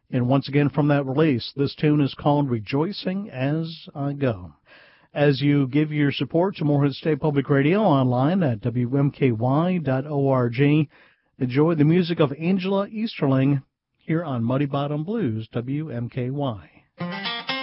And once again from that release, this tune is called Rejoicing As I Go. As you give your support to Morehead State Public Radio online at WMKY.org, enjoy the music of Angela Easterling here on Muddy Bottom Blues, WMKY.